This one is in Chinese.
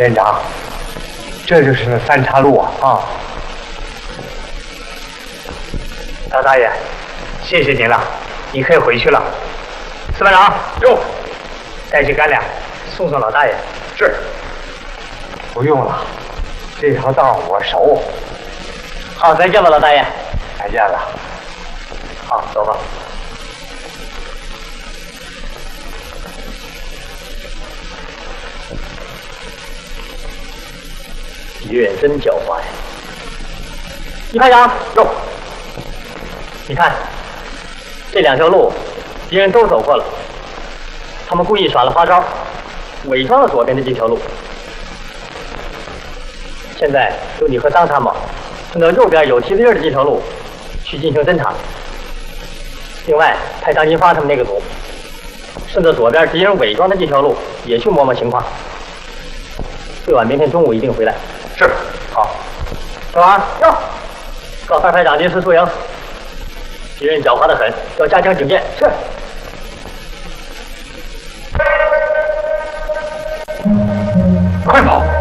连长，这就是那三岔路啊！老大爷，谢谢您了，你可以回去了。司班长， 哟， 带去干粮，送送老大爷。 是。 不用了，这条道我熟。 好，再见吧，老大爷。 再见了。好，走吧。 敌人真狡猾呀！一排长，走。你看，这两条路，敌人都走过了。他们故意耍了花招，伪装了左边的这条路。现在由你和张参谋顺着右边有蹄子印的这条路去进行侦查。另外，派张金发他们那个组顺着左边敌人伪装的这条路也去摸摸情况。最晚明天中午一定回来。 是。 好。小王，哟，告范排长临时宿营。敌人狡猾得很，要加强警戒。是。 快跑！